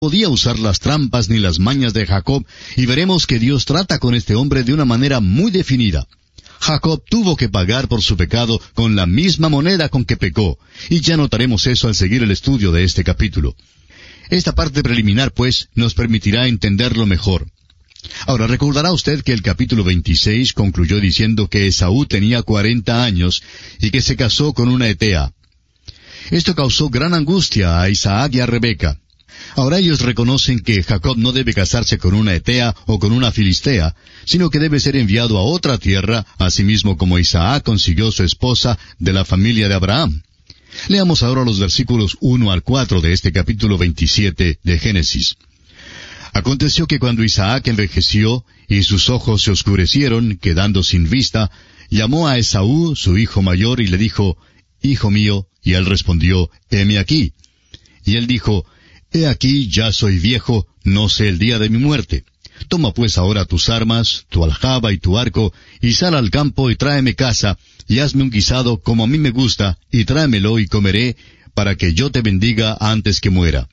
podía usar las trampas ni las mañas de Jacob, y veremos que Dios trata con este hombre de una manera muy definida. Jacob tuvo que pagar por su pecado con la misma moneda con que pecó, y ya notaremos eso al seguir el estudio de este capítulo. Esta parte preliminar, pues, nos permitirá entenderlo mejor. Ahora, recordará usted que el capítulo 26 concluyó diciendo que Esaú tenía 40 años y que se casó con una hetea. Esto causó gran angustia a Isaac y a Rebeca. Ahora ellos reconocen que Jacob no debe casarse con una hetea o con una filistea, sino que debe ser enviado a otra tierra, asimismo como Isaac consiguió su esposa de la familia de Abraham. Leamos ahora los versículos 1 al 4 de este capítulo 27 de Génesis. Aconteció que cuando Isaac envejeció y sus ojos se oscurecieron, quedando sin vista, llamó a Esaú, su hijo mayor, y le dijo, Hijo mío, y él respondió, Heme aquí. Y él dijo, He aquí, ya soy viejo, no sé el día de mi muerte. Toma pues ahora tus armas, tu aljaba y tu arco, y sal al campo y tráeme caza, y hazme un guisado como a mí me gusta, y tráemelo y comeré, para que yo te bendiga antes que muera.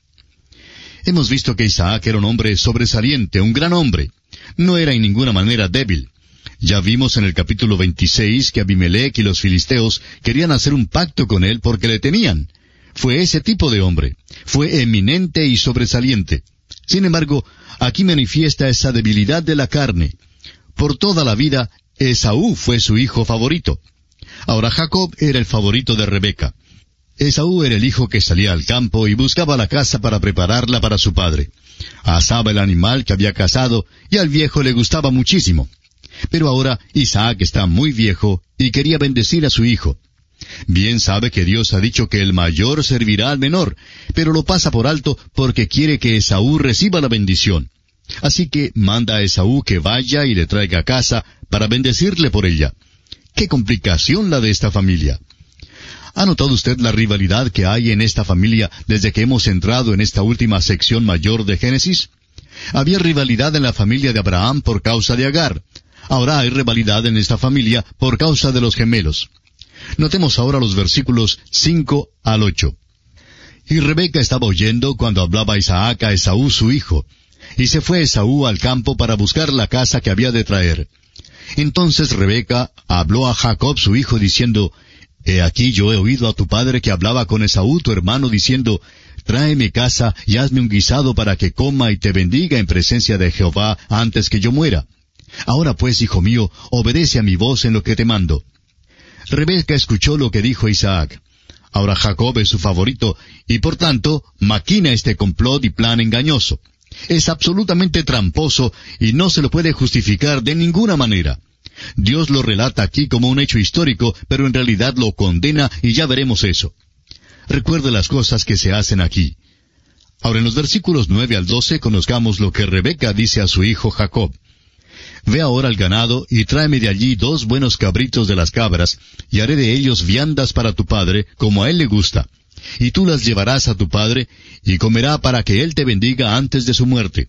Hemos visto que Isaac era un hombre sobresaliente, un gran hombre. No era en ninguna manera débil. Ya vimos en el capítulo 26 que Abimelech y los filisteos querían hacer un pacto con él porque le temían. Fue ese tipo de hombre. Fue eminente y sobresaliente. Sin embargo, aquí manifiesta esa debilidad de la carne. Por toda la vida, Esaú fue su hijo favorito. Ahora Jacob era el favorito de Rebeca. Esaú era el hijo que salía al campo y buscaba la caza para prepararla para su padre. Asaba el animal que había cazado y al viejo le gustaba muchísimo. Pero ahora Isaac está muy viejo y quería bendecir a su hijo. Bien sabe que Dios ha dicho que el mayor servirá al menor, pero lo pasa por alto porque quiere que Esaú reciba la bendición. Así que manda a Esaú que vaya y le traiga caza para bendecirle por ella. ¡Qué complicación la de esta familia! ¿Ha notado usted la rivalidad que hay en esta familia desde que hemos entrado en esta última sección mayor de Génesis? Había rivalidad en la familia de Abraham por causa de Agar. Ahora hay rivalidad en esta familia por causa de los gemelos. Notemos ahora los versículos 5 al 8. Y Rebeca estaba oyendo cuando hablaba Isaac a Esaú su hijo, y se fue Esaú al campo para buscar la caza que había de traer. Entonces Rebeca habló a Jacob su hijo diciendo, He aquí yo he oído a tu padre que hablaba con Esaú tu hermano diciendo, Tráeme caza y hazme un guisado para que coma y te bendiga en presencia de Jehová antes que yo muera. Ahora pues, hijo mío, obedece a mi voz en lo que te mando. Rebeca escuchó lo que dijo Isaac. Ahora Jacob es su favorito, y por tanto maquina este complot y plan engañoso. Es absolutamente tramposo, y no se lo puede justificar de ninguna manera. Dios lo relata aquí como un hecho histórico, pero en realidad lo condena, y ya veremos eso. Recuerde las cosas que se hacen aquí. Ahora en los versículos 9 al 12 conozcamos lo que Rebeca dice a su hijo Jacob. Ve ahora al ganado y tráeme de allí 2 buenos cabritos de las cabras, y haré de ellos viandas para tu padre, como a él le gusta. Y tú las llevarás a tu padre, y comerá para que él te bendiga antes de su muerte.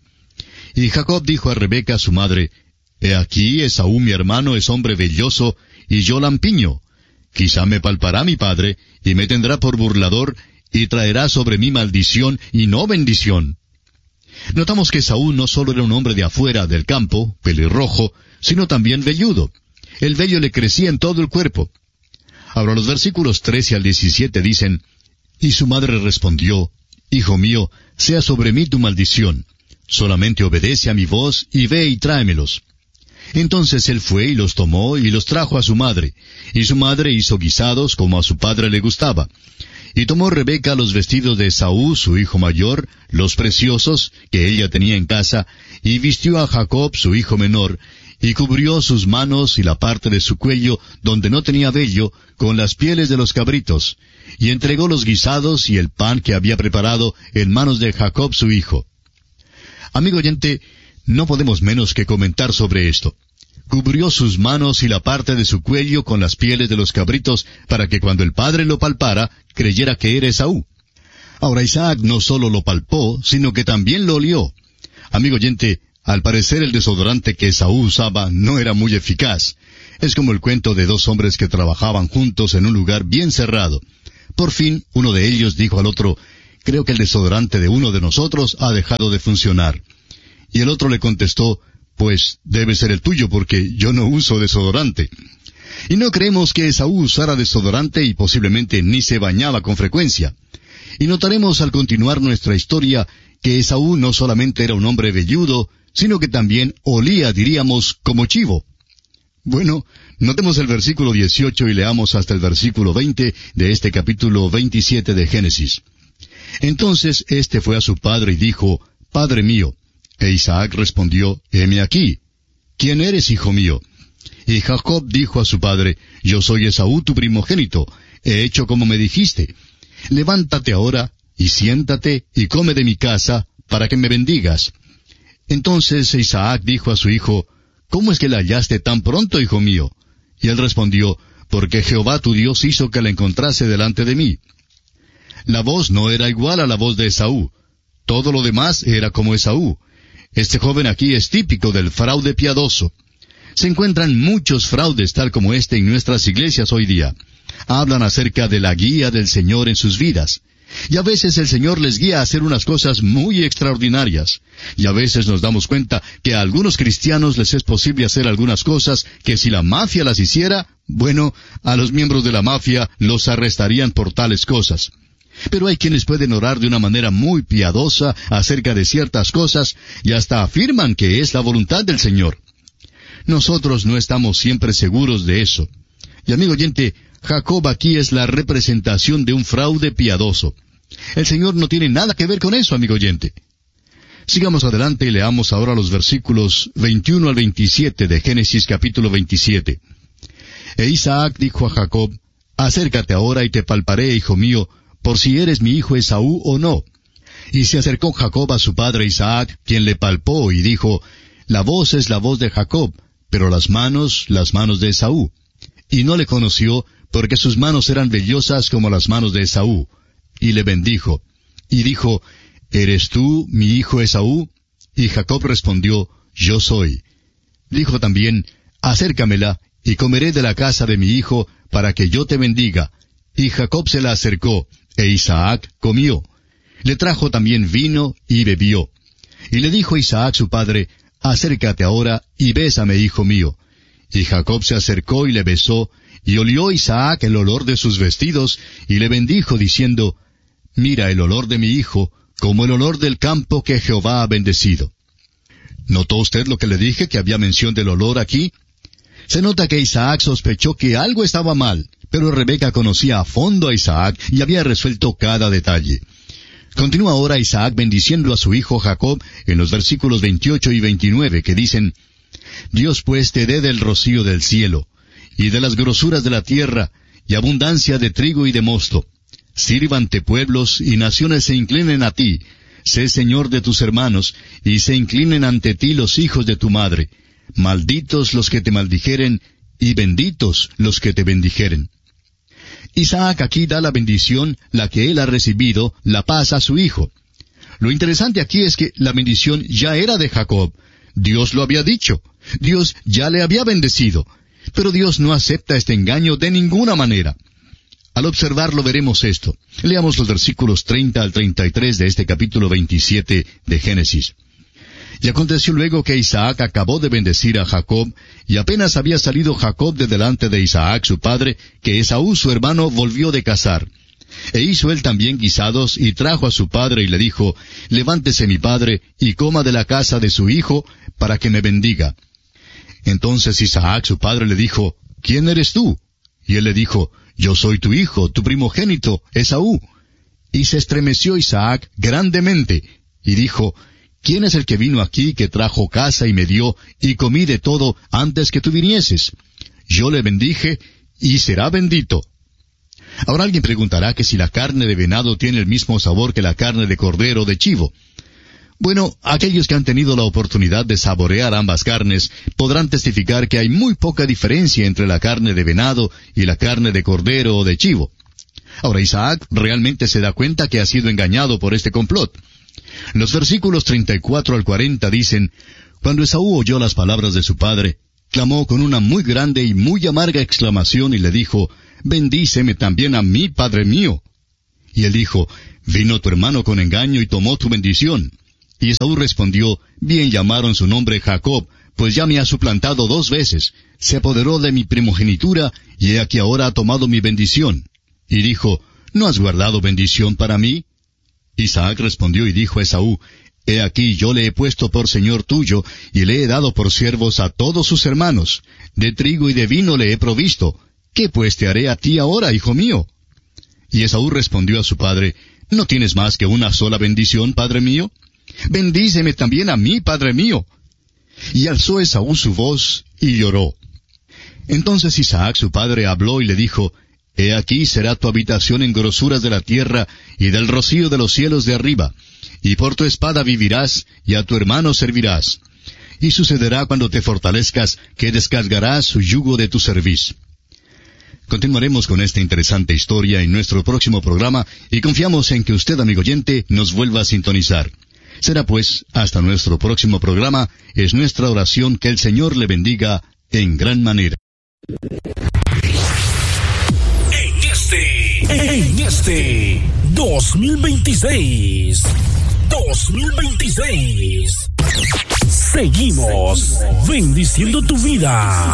Y Jacob dijo a Rebeca su madre, He aquí Esaú mi hermano es hombre velloso, y yo lampiño. Quizá me palpará mi padre, y me tendrá por burlador, y traerá sobre mí maldición y no bendición. Notamos que Esaú no solo era un hombre de afuera, del campo, pelirrojo, sino también velludo. El vello le crecía en todo el cuerpo. Ahora los versículos 13 al 17 dicen, Y su madre respondió, Hijo mío, sea sobre mí tu maldición. Solamente obedece a mi voz, y ve y tráemelos. Entonces él fue y los tomó y los trajo a su madre, y su madre hizo guisados como a su padre le gustaba. Y tomó Rebeca los vestidos de Esaú, su hijo mayor, los preciosos, que ella tenía en casa, y vistió a Jacob, su hijo menor, y cubrió sus manos y la parte de su cuello, donde no tenía vello, con las pieles de los cabritos, y entregó los guisados y el pan que había preparado en manos de Jacob, su hijo. Amigo oyente, no podemos menos que comentar sobre esto. Cubrió sus manos y la parte de su cuello con las pieles de los cabritos, para que cuando el padre lo palpara, creyera que era Esaú. Ahora Isaac no solo lo palpó, sino que también lo olió. Amigo oyente, al parecer el desodorante que Esaú usaba no era muy eficaz. Es como el cuento de 2 hombres que trabajaban juntos en un lugar bien cerrado. Por fin, uno de ellos dijo al otro, creo que el desodorante de uno de nosotros ha dejado de funcionar. Y el otro le contestó, pues debe ser el tuyo porque yo no uso desodorante. Y no creemos que Esaú usara desodorante y posiblemente ni se bañaba con frecuencia. Y notaremos al continuar nuestra historia que Esaú no solamente era un hombre velludo, sino que también olía, diríamos, como chivo. Bueno, notemos el versículo 18 y leamos hasta el versículo 20 de este capítulo 27 de Génesis. Entonces éste fue a su padre y dijo, Padre mío. E Isaac respondió, Heme aquí. ¿Quién eres, hijo mío? Y Jacob dijo a su padre, Yo soy Esaú tu primogénito, he hecho como me dijiste. Levántate ahora, y siéntate, y come de mi casa, para que me bendigas. Entonces Isaac dijo a su hijo, ¿Cómo es que la hallaste tan pronto, hijo mío? Y él respondió, Porque Jehová tu Dios hizo que la encontrase delante de mí. La voz no era igual a la voz de Esaú. Todo lo demás era como Esaú. Este joven aquí es típico del fraude piadoso. Se encuentran muchos fraudes tal como este en nuestras iglesias hoy día. Hablan acerca de la guía del Señor en sus vidas. Y a veces el Señor les guía a hacer unas cosas muy extraordinarias. Y a veces nos damos cuenta que a algunos cristianos les es posible hacer algunas cosas que si la mafia las hiciera, bueno, a los miembros de la mafia los arrestarían por tales cosas. Pero hay quienes pueden orar de una manera muy piadosa acerca de ciertas cosas y hasta afirman que es la voluntad del Señor. Nosotros no estamos siempre seguros de eso. Y amigo oyente, Jacob aquí es la representación de un fraude piadoso. El Señor no tiene nada que ver con eso, amigo oyente. Sigamos adelante y leamos ahora los versículos 21 al 27 de Génesis capítulo 27. E Isaac dijo a Jacob, Acércate ahora y te palparé, hijo mío, por si eres mi hijo Esaú o no. Y se acercó Jacob a su padre Isaac, quien le palpó y dijo, La voz es la voz de Jacob, pero las manos de Esaú. Y no le conoció, porque sus manos eran vellosas como las manos de Esaú. Y le bendijo. Y dijo, ¿Eres tú mi hijo Esaú? Y Jacob respondió, Yo soy. Dijo también, Acércamela, y comeré de la casa de mi hijo, para que yo te bendiga. Y Jacob se la acercó, e Isaac comió. Le trajo también vino, y bebió. Y le dijo Isaac su padre, Acércate ahora, y bésame, hijo mío. Y Jacob se acercó y le besó, y olió Isaac el olor de sus vestidos, y le bendijo, diciendo, Mira el olor de mi hijo, como el olor del campo que Jehová ha bendecido. ¿Notó usted lo que le dije, que había mención del olor aquí? Se nota que Isaac sospechó que algo estaba mal, pero Rebeca conocía a fondo a Isaac y había resuelto cada detalle. Continúa ahora Isaac bendiciendo a su hijo Jacob en los versículos 28 y 29, que dicen, Dios pues te dé del rocío del cielo, y de las grosuras de la tierra, y abundancia de trigo y de mosto. Sírvante pueblos, y naciones se inclinen a ti. Sé señor de tus hermanos, y se inclinen ante ti los hijos de tu madre. Malditos los que te maldijeren, y benditos los que te bendijeren. Isaac aquí da la bendición, la que él ha recibido, la paz a su hijo. Lo interesante aquí es que la bendición ya era de Jacob. Dios lo había dicho. Dios ya le había bendecido. Pero Dios no acepta este engaño de ninguna manera. Al observarlo veremos esto. Leamos los versículos 30 al 33 de este capítulo 27 de Génesis. Y aconteció luego que Isaac acabó de bendecir a Jacob, y apenas había salido Jacob de delante de Isaac su padre, que Esaú su hermano volvió de cazar. E hizo él también guisados, y trajo a su padre, y le dijo, Levántese mi padre, y coma de la casa de su hijo, para que me bendiga. Entonces Isaac su padre le dijo, ¿Quién eres tú? Y él le dijo, Yo soy tu hijo, tu primogénito, Esaú. Y se estremeció Isaac grandemente, y dijo, ¿Quién es el que vino aquí, que trajo casa y me dio, y comí de todo antes que tú vinieses? Yo le bendije, y será bendito. Ahora alguien preguntará que si la carne de venado tiene el mismo sabor que la carne de cordero o de chivo. Bueno, aquellos que han tenido la oportunidad de saborear ambas carnes podrán testificar que hay muy poca diferencia entre la carne de venado y la carne de cordero o de chivo. Ahora Isaac realmente se da cuenta que ha sido engañado por este complot. Los versículos 34 al 40 dicen, Cuando Esaú oyó las palabras de su padre, clamó con una muy grande y muy amarga exclamación y le dijo, Bendíceme también a mí, padre mío. Y él dijo, vino tu hermano con engaño y tomó tu bendición. Y Esaú respondió, bien llamaron su nombre Jacob, pues ya me ha suplantado 2 veces. Se apoderó de mi primogenitura, y he aquí ahora ha tomado mi bendición. Y dijo, ¿no has guardado bendición para mí? Isaac respondió y dijo a Esaú, he aquí yo le he puesto por señor tuyo, y le he dado por siervos a todos sus hermanos. De trigo y de vino le he provisto. ¿Qué pues te haré a ti ahora, hijo mío? Y Esaú respondió a su padre, ¿no tienes más que una sola bendición, padre mío? Bendíceme también a mí, padre mío. Y alzó Esaú su voz y lloró. Entonces Isaac su padre habló y le dijo, he aquí será tu habitación en grosuras de la tierra y del rocío de los cielos de arriba, y por tu espada vivirás, y a tu hermano servirás. Y sucederá cuando te fortalezcas, que descargarás su yugo de tu cerviz. Continuaremos con esta interesante historia en nuestro próximo programa, y confiamos en que usted, amigo oyente, nos vuelva a sintonizar. Será pues, hasta nuestro próximo programa, es nuestra oración que el Señor le bendiga en gran manera. En este 2026, seguimos bendiciendo tu vida.